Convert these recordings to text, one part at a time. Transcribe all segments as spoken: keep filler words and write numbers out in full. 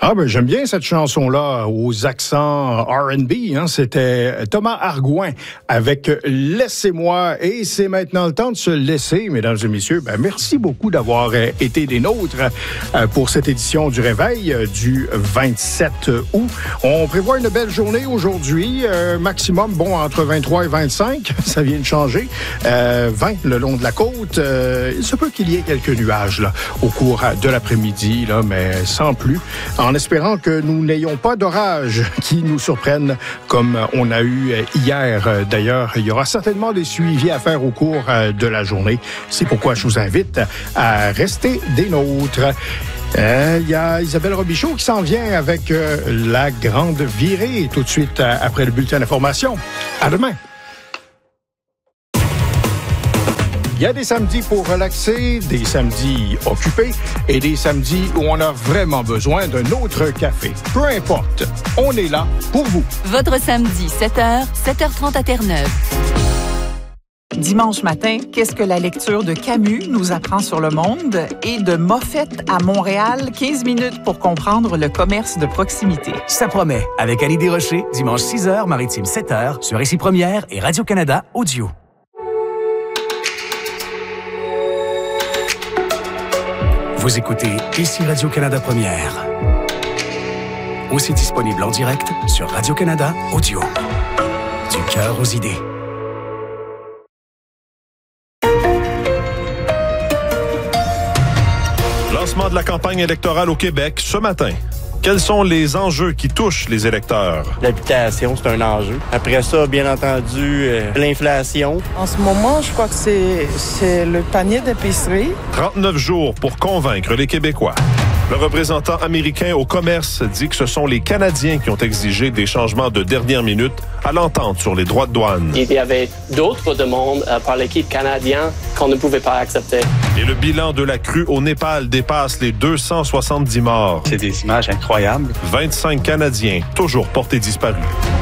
Ah ben j'aime bien cette chanson-là aux accents R and B. Hein. C'était Thomas Argouin avec Laissez-moi. Et c'est maintenant le temps de se laisser, mesdames et messieurs. Ben, merci beaucoup d'avoir été des nôtres pour cette édition du Réveil du vingt-sept août. On prévoit une belle journée aujourd'hui. Euh, maximum, bon, entre vingt-trois et vingt-cinq. Ça vient de changer. Euh, vingt le long de la côte. Euh, il se peut qu'il y ait quelques nuages là, au cours de l'après-midi, là, mais sans plus. En espérant que nous n'ayons pas d'orages qui nous surprennent comme on a eu hier. D'ailleurs, il y aura certainement des suivis à faire au cours de la journée. C'est pourquoi je vous invite à rester des nôtres. Il euh, y a Isabelle Robichaud qui s'en vient avec euh, la grande virée tout de suite euh, après le bulletin d'information. À demain. Il y a des samedis pour relaxer, des samedis occupés et des samedis où on a vraiment besoin d'un autre café. Peu importe, on est là pour vous. Votre samedi, sept heures, sept heures trente à Terre-Neuve. Dimanche matin, qu'est-ce que la lecture de Camus nous apprend sur le monde? Et de Moffett à Montréal, quinze minutes pour comprendre le commerce de proximité. Ça promet, avec Annie Desrochers, dimanche six heures, Maritime sept heures, sur Ici Première et Radio-Canada Audio. Vous écoutez Ici Radio-Canada Première. Aussi disponible en direct sur Radio-Canada Audio. Du cœur aux idées. Lancement de la campagne électorale au Québec ce matin. Quels sont les enjeux qui touchent les électeurs? L'habitation, c'est un enjeu. Après ça, bien entendu, euh, l'inflation. En ce moment, je crois que c'est, c'est le panier d'épicerie. trente-neuf jours pour convaincre les Québécois. Le représentant américain au commerce dit que ce sont les Canadiens qui ont exigé des changements de dernière minute à l'entente sur les droits de douane. Il y avait d'autres demandes euh, par l'équipe canadienne qu'on ne pouvait pas accepter. Et le bilan de la crue au Népal dépasse les deux cent soixante-dix morts. C'est des images incroyables. vingt-cinq Canadiens toujours portés disparus.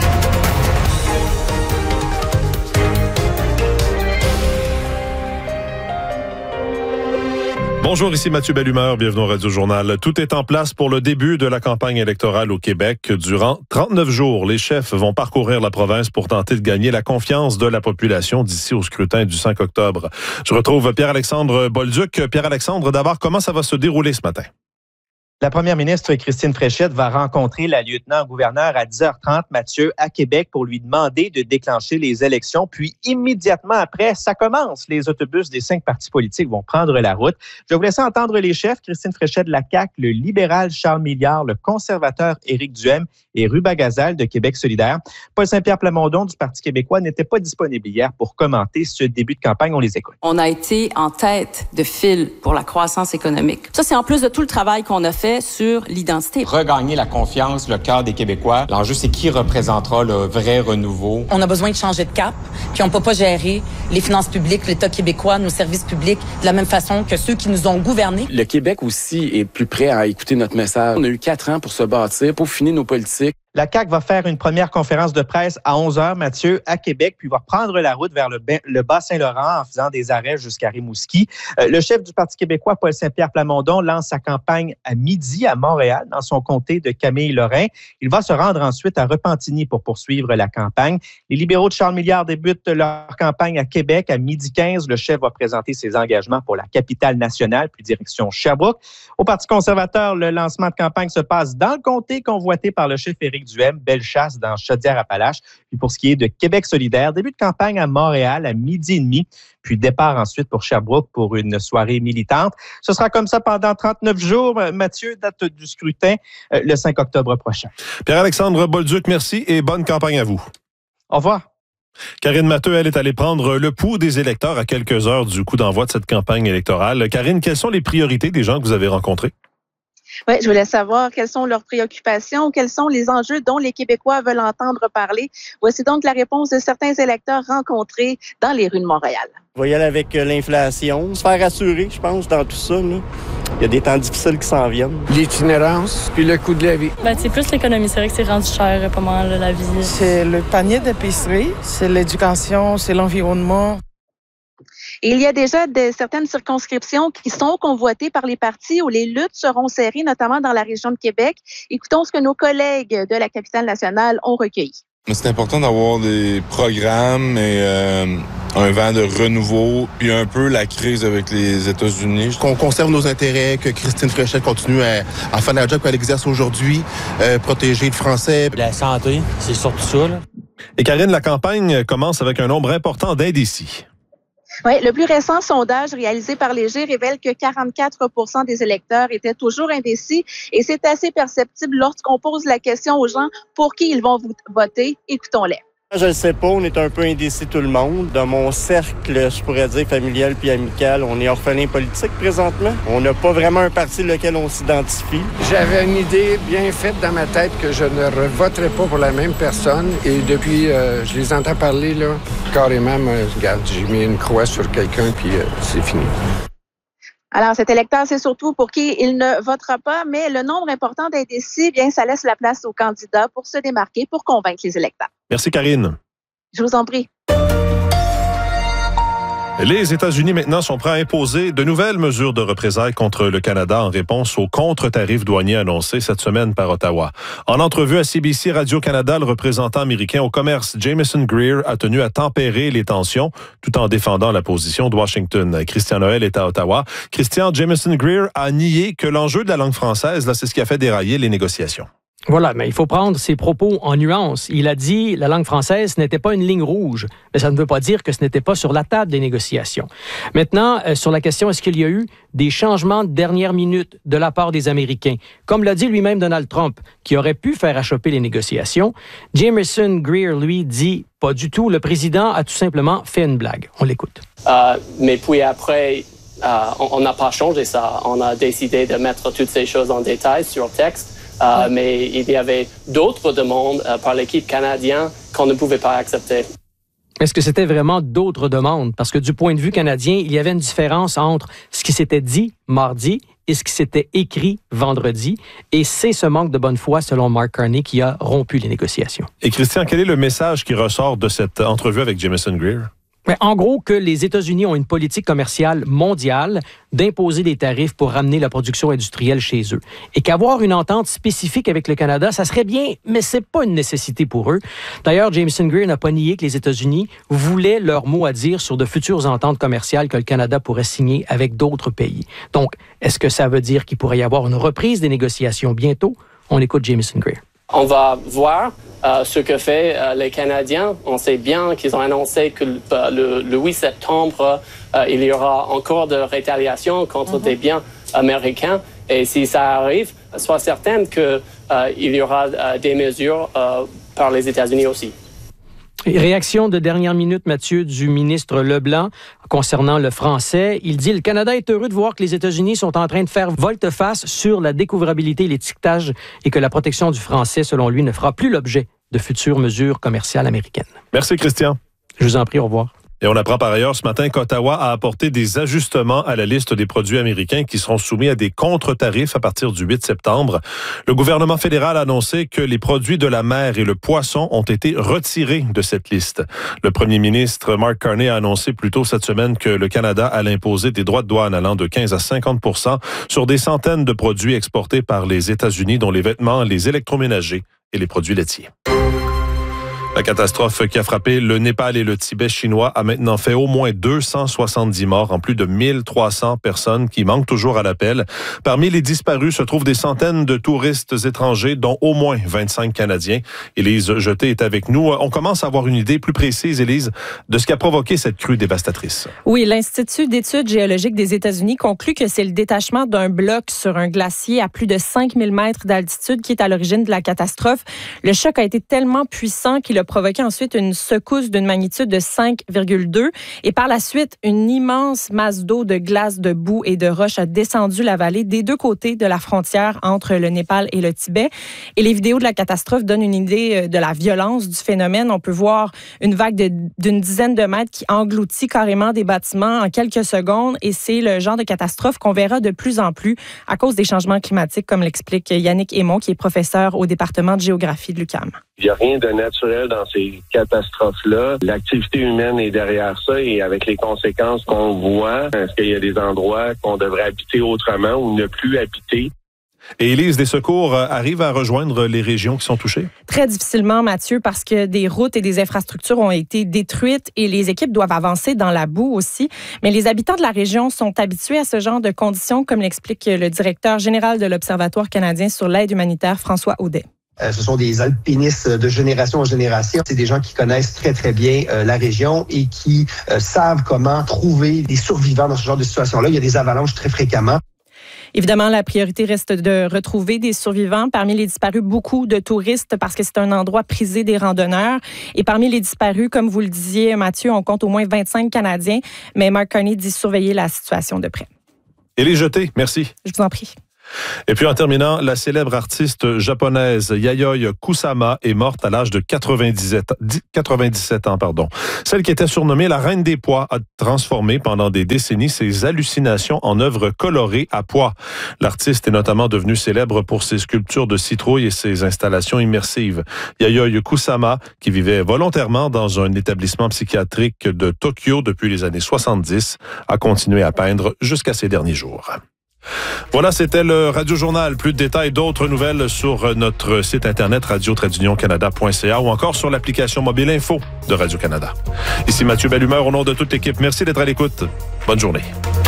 Bonjour, ici Mathieu Bellumeur, bienvenue au Radio-Journal. Tout est en place pour le début de la campagne électorale au Québec. Durant trente-neuf jours, les chefs vont parcourir la province pour tenter de gagner la confiance de la population d'ici au scrutin du cinq octobre. Je retrouve Pierre-Alexandre Bolduc. Pierre-Alexandre, d'abord, comment ça va se dérouler ce matin? La première ministre Christine Fréchette va rencontrer la lieutenant-gouverneur à dix heures trente, Mathieu, à Québec pour lui demander de déclencher les élections. Puis immédiatement après, ça commence. Les autobus des cinq partis politiques vont prendre la route. Je vous laisse entendre les chefs. Christine Fréchette de la C A Q, le libéral Charles Milliard, le conservateur Éric Duhem et Ruba Gazal de Québec solidaire. Paul Saint-Pierre Plamondon du Parti québécois n'était pas disponible hier pour commenter ce début de campagne. On les écoute. On a été en tête de file pour la croissance économique. Ça, c'est en plus de tout le travail qu'on a fait sur l'identité. Regagner la confiance, le cœur des Québécois. L'enjeu, c'est qui représentera le vrai renouveau. On a besoin de changer de cap, puis on ne peut pas gérer les finances publiques, l'État québécois, nos services publics, de la même façon que ceux qui nous ont gouvernés. Le Québec aussi est plus prêt à écouter notre message. On a eu quatre ans pour se bâtir, pour finir nos politiques. La C A Q va faire une première conférence de presse à onze heures, Mathieu, à Québec, puis va prendre la route vers le, le Bas-Saint-Laurent en faisant des arrêts jusqu'à Rimouski. Euh, le chef du Parti québécois, Paul Saint-Pierre Plamondon, lance sa campagne à midi à Montréal, dans son comté de Camille-Lorrain. Il va se rendre ensuite à Repentigny pour poursuivre la campagne. Les libéraux de Charles Milliard débutent leur campagne à Québec à midi quinze. Le chef va présenter ses engagements pour la capitale nationale, puis direction Sherbrooke. Au Parti conservateur, le lancement de campagne se passe dans le comté convoité par le chef Éric Duhem, Bellechasse dans Chaudière-Appalaches. Puis pour ce qui est de Québec solidaire, début de campagne à Montréal à midi et demi, puis départ ensuite pour Sherbrooke pour une soirée militante. Ce sera comme ça pendant trente-neuf jours. Mathieu, date du scrutin euh, le cinq octobre prochain. Pierre-Alexandre Bolduc, merci et bonne campagne à vous. Au revoir. Karine Matteux, elle est allée prendre le pouls des électeurs à quelques heures du coup d'envoi de cette campagne électorale. Karine, quelles sont les priorités des gens que vous avez rencontrés? Oui, je voulais savoir quelles sont leurs préoccupations, quels sont les enjeux dont les Québécois veulent entendre parler. Voici donc la réponse de certains électeurs rencontrés dans les rues de Montréal. On va y aller avec l'inflation, se faire assurer, je pense, dans tout ça. Là. Il y a des temps difficiles qui s'en viennent. L'itinérance, puis le coût de la vie. Ben, c'est plus l'économie. C'est vrai que c'est rendu cher, pas mal, la vie. C'est le panier d'épicerie, c'est l'éducation, c'est l'environnement. Et il y a déjà de, certaines circonscriptions qui sont convoitées par les partis où les luttes seront serrées, notamment dans la région de Québec. Écoutons ce que nos collègues de la capitale nationale ont recueilli. C'est important d'avoir des programmes et euh, un vent de renouveau, puis un peu la crise avec les États-Unis. Qu'on conserve nos intérêts, que Christine Fréchette continue à, à faire la job qu'elle exerce aujourd'hui, euh, protéger le français. La santé, c'est surtout ça, là. Et Karine, la campagne commence avec un nombre important d'indécis. Oui, le plus récent sondage réalisé par Léger révèle que quarante-quatre pour cent des électeurs étaient toujours indécis et c'est assez perceptible lorsqu'on pose la question aux gens pour qui ils vont voter. Écoutons-les. Je ne sais pas, on est un peu indécis tout le monde. Dans mon cercle, je pourrais dire familial puis amical, on est orphelin politique présentement. On n'a pas vraiment un parti lequel on s'identifie. J'avais une idée bien faite dans ma tête que je ne voterais pas pour la même personne. Et depuis, euh, je les entends parler, là, carrément, moi, regarde, j'ai mis une croix sur quelqu'un puis euh, c'est fini. Alors, cet électeur, c'est surtout pour qui il ne votera pas, mais le nombre important d'indécis, bien, ça laisse la place aux candidats pour se démarquer, pour convaincre les électeurs. Merci, Karine. Je vous en prie. Les États-Unis maintenant sont prêts à imposer de nouvelles mesures de représailles contre le Canada en réponse aux contre-tarifs douaniers annoncés cette semaine par Ottawa. En entrevue à C B C Radio-Canada, le représentant américain au commerce Jameson Greer a tenu à tempérer les tensions tout en défendant la position de Washington. Christian Noël est à Ottawa. Christian, Jameson Greer a nié que l'enjeu de la langue française, là, c'est ce qui a fait dérailler les négociations. Voilà, mais il faut prendre ses propos en nuance. Il a dit la langue française n'était pas une ligne rouge, mais ça ne veut pas dire que ce n'était pas sur la table des négociations. Maintenant, euh, sur la question, est-ce qu'il y a eu des changements de dernière minute de la part des Américains? Comme l'a dit lui-même Donald Trump, qui aurait pu faire achoper les négociations, Jameson Greer, lui, dit pas du tout. Le président a tout simplement fait une blague. On l'écoute. Euh, mais puis après, euh, on n'a pas changé ça. On a décidé de mettre toutes ces choses en détail sur texte. Euh, mais il y avait d'autres demandes euh, par l'équipe canadienne qu'on ne pouvait pas accepter. Est-ce que c'était vraiment d'autres demandes? Parce que du point de vue canadien, il y avait une différence entre ce qui s'était dit mardi et ce qui s'était écrit vendredi. Et c'est ce manque de bonne foi, selon Mark Carney, qui a rompu les négociations. Et Christian, quel est le message qui ressort de cette entrevue avec Jameson Greer? Mais en gros, que les États-Unis ont une politique commerciale mondiale d'imposer des tarifs pour ramener la production industrielle chez eux. Et qu'avoir une entente spécifique avec le Canada, ça serait bien, mais c'est pas une nécessité pour eux. D'ailleurs, Jameson Greer n'a pas nié que les États-Unis voulaient leur mot à dire sur de futures ententes commerciales que le Canada pourrait signer avec d'autres pays. Donc, est-ce que ça veut dire qu'il pourrait y avoir une reprise des négociations bientôt? On écoute Jameson Greer. On va voir euh, ce que fait euh, les Canadiens. On sait bien qu'ils ont annoncé que le, le, le huit septembre, euh, il y aura encore de rétaliation contre mm-hmm. des biens américains. Et si ça arrive, sois certaine qu'il euh, y aura euh, des mesures euh, par les États-Unis aussi. Réaction de dernière minute, Mathieu, du ministre Leblanc concernant le français. Il dit « Le Canada est heureux de voir que les États-Unis sont en train de faire volte-face sur la découvrabilité et l'étiquetage et que la protection du français, selon lui, ne fera plus l'objet de futures mesures commerciales américaines. » Merci, Christian. Je vous en prie, au revoir. Et on apprend par ailleurs ce matin qu'Ottawa a apporté des ajustements à la liste des produits américains qui seront soumis à des contre-tarifs à partir du huit septembre. Le gouvernement fédéral a annoncé que les produits de la mer et le poisson ont été retirés de cette liste. Le premier ministre Mark Carney a annoncé plus tôt cette semaine que le Canada allait imposer des droits de douane allant de quinze à cinquante pour cent sur des centaines de produits exportés par les États-Unis, dont les vêtements, les électroménagers et les produits laitiers. La catastrophe qui a frappé le Népal et le Tibet chinois a maintenant fait au moins deux cent soixante-dix morts en plus de mille trois cents personnes qui manquent toujours à l'appel. Parmi les disparus se trouvent des centaines de touristes étrangers, dont au moins vingt-cinq Canadiens. Élise Jeté est avec nous. On commence à avoir une idée plus précise, Élise, de ce qui a provoqué cette crue dévastatrice. Oui, l'Institut d'études géologiques des États-Unis conclut que c'est le détachement d'un bloc sur un glacier à plus de cinq mille mètres d'altitude qui est à l'origine de la catastrophe. Le choc a été tellement puissant qu'il a provoqué ensuite une secousse d'une magnitude de cinq virgule deux. Et par la suite, une immense masse d'eau, de glace, de boue et de roches a descendu la vallée des deux côtés de la frontière entre le Népal et le Tibet. Et les vidéos de la catastrophe donnent une idée de la violence du phénomène. On peut voir une vague de, d'une dizaine de mètres qui engloutit carrément des bâtiments en quelques secondes. Et c'est le genre de catastrophe qu'on verra de plus en plus à cause des changements climatiques, comme l'explique Yannick Aymon, qui est professeur au département de géographie de l'U Q A M. Il n'y a rien de naturel dans ces catastrophes-là. L'activité humaine est derrière ça et avec les conséquences qu'on voit, est-ce qu'il y a des endroits qu'on devrait habiter autrement ou ne plus habiter? Et Élise, les secours arrivent à rejoindre les régions qui sont touchées? Très difficilement, Mathieu, parce que des routes et des infrastructures ont été détruites et les équipes doivent avancer dans la boue aussi. Mais les habitants de la région sont habitués à ce genre de conditions, comme l'explique le directeur général de l'Observatoire canadien sur l'aide humanitaire, François Audet. Euh, ce sont des alpinistes de génération en génération. C'est des gens qui connaissent très, très bien euh, la région et qui euh, savent comment trouver des survivants dans ce genre de situation-là. Il y a des avalanches très fréquemment. Évidemment, la priorité reste de retrouver des survivants. Parmi les disparus, beaucoup de touristes parce que c'est un endroit prisé des randonneurs. Et parmi les disparus, comme vous le disiez, Mathieu, on compte au moins vingt-cinq Canadiens. Mais Mark Carney dit surveiller la situation de près. Élise Jeté, merci. Je vous en prie. Et puis en terminant, la célèbre artiste japonaise Yayoi Kusama est morte à l'âge de quatre-vingt-dix-sept ans. Pardon. Celle qui était surnommée la Reine des Pois a transformé pendant des décennies ses hallucinations en œuvres colorées à pois. L'artiste est notamment devenue célèbre pour ses sculptures de citrouilles et ses installations immersives. Yayoi Kusama, qui vivait volontairement dans un établissement psychiatrique de Tokyo depuis les années soixante-dix, a continué à peindre jusqu'à ses derniers jours. Voilà, c'était le Radio Journal. Plus de détails, d'autres nouvelles sur notre site internet radio tiret union canada point c a ou encore sur l'application mobile Info de Radio-Canada. Ici Mathieu Bellumeur au nom de toute l'équipe. Merci d'être à l'écoute. Bonne journée.